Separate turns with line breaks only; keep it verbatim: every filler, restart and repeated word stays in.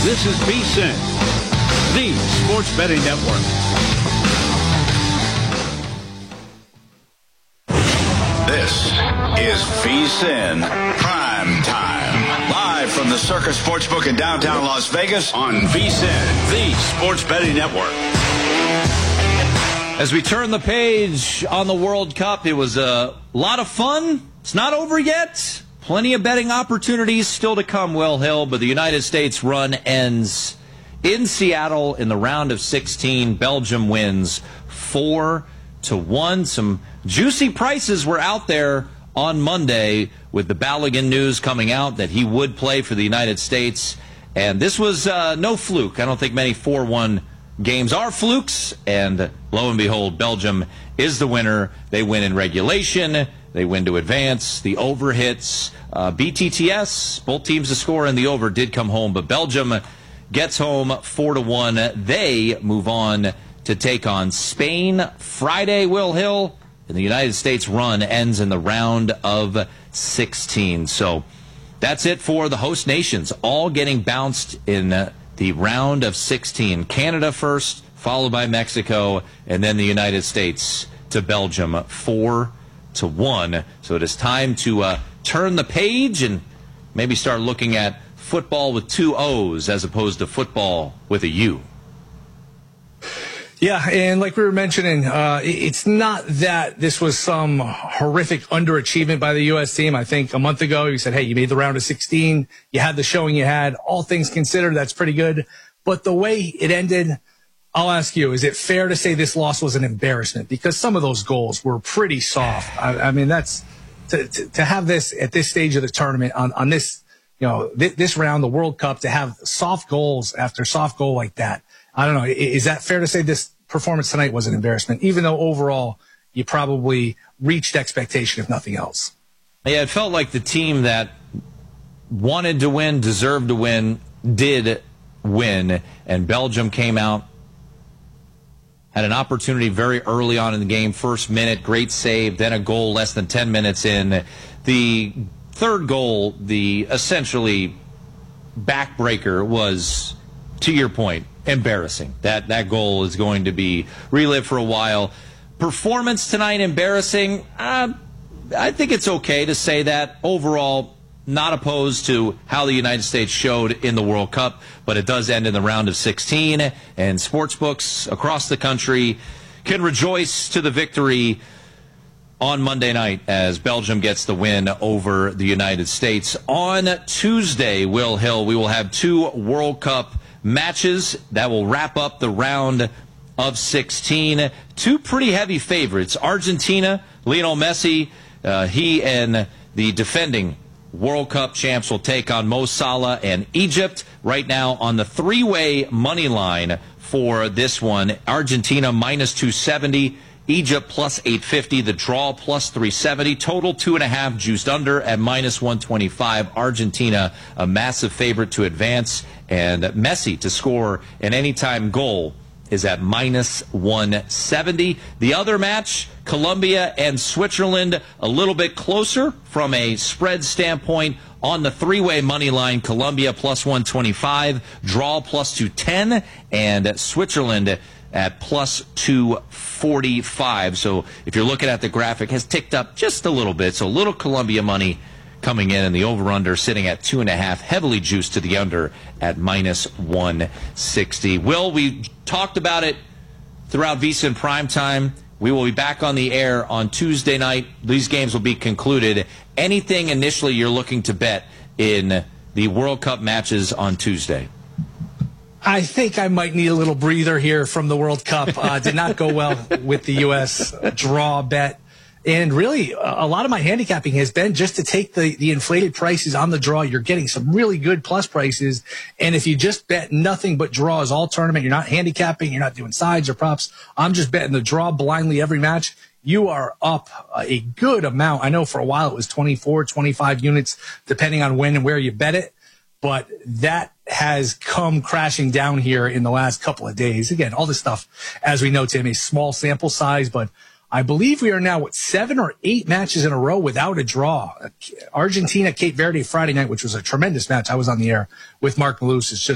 This is VSiN, the Sports Betting Network.
This is VSiN Prime Time. Live from the Circus Sportsbook in downtown Las Vegas
on VSiN, the Sports Betting Network.
As we turn the page on the World Cup, it was a lot of fun. It's not over yet. Plenty of betting opportunities still to come, Will Hill, but the United States run ends in Seattle in the round of sixteen. Belgium wins four to one. Some juicy prices were out there on Monday with the Balogun news coming out that he would play for the United States. And this was uh, no fluke. I don't think many four one games are flukes. And lo and behold, Belgium is the winner. They win in regulation. They win to advance. The over hits. Uh, B T T S, both teams to score in the over, did come home. But Belgium gets home four to one. They move on to take on Spain Friday, Will Hill. And the United States run ends in the round of sixteen. So that's it for the host nations, all getting bounced in the round of sixteen. Canada first, followed by Mexico, and then the United States to Belgium, four to one. So it is time to uh, turn the page and maybe start looking at football with two O's as opposed to football with a U.
Yeah, and like we were mentioning, uh, it's not that this was some horrific underachievement by the U S team. I think a month ago you said, hey, you made the round of sixteen. You had the showing you had. All things considered, that's pretty good. But the way it ended, I'll ask you, is it fair to say this loss was an embarrassment? Because some of those goals were pretty soft. I, I mean, that's to, to, to have this at this stage of the tournament on, on this, you know, th- this round, the World Cup, to have soft goals after soft goal like that. I don't know. Is that fair to say this performance tonight was an embarrassment, even though overall you probably reached expectation, if nothing else?
Yeah, it felt like the team that wanted to win, deserved to win, did win, and Belgium came out, had an opportunity very early on in the game, first minute, great save, then a goal less than ten minutes in. The third goal, the essentially backbreaker, was, to your point, embarrassing. That that goal is going to be relived for a while. Performance tonight, embarrassing. Uh, I think it's okay to say that. Overall, not opposed to how the United States showed in the World Cup, but it does end in the round of sixteen, and sportsbooks across the country can rejoice to the victory on Monday night as Belgium gets the win over the United States. On Tuesday, Will Hill, we will have two World Cup matches that will wrap up the round of sixteen. Two pretty heavy favorites. Argentina, Lionel Messi, uh, he and the defending World Cup champs will take on Mo Salah and Egypt. Right now on the three-way money line for this one, Argentina minus two seventy, Egypt plus eight fifty, the draw plus three seventy, total two and a half juiced under at minus one twenty-five. Argentina a massive favorite to advance, and Messi to score an anytime goal is at minus one seventy. The other match, Colombia and Switzerland, a little bit closer from a spread standpoint. On the three-way money line, Colombia plus one twenty-five, draw plus two ten, and Switzerland at plus two forty-five. So if you're looking at the graphic, has ticked up just a little bit. So a little Colombia money coming in, and the over-under sitting at two and a half, heavily juiced to the under at minus one sixty. Will, we talked about it throughout VSiN Primetime. We will be back on the air on Tuesday night. These games will be concluded. Anything initially you're looking to bet in the World Cup matches on Tuesday?
I think I might need a little breather here from the World Cup. Uh, did not go well with the U S draw bet. And really, a lot of my handicapping has been just to take the, the inflated prices on the draw. You're getting some really good plus prices. And if you just bet nothing but draws all tournament, you're not handicapping, you're not doing sides or props. I'm just betting the draw blindly every match. You are up a good amount. I know for a while it was twenty-four, twenty-five units, depending on when and where you bet it. But that has come crashing down here in the last couple of days. Again, all this stuff, as we know, Tim, a small sample size, but I believe we are now at seven or eight matches in a row without a draw. Argentina, Cape Verde Friday night, which was a tremendous match. I was on the air with Mark Malus. It's just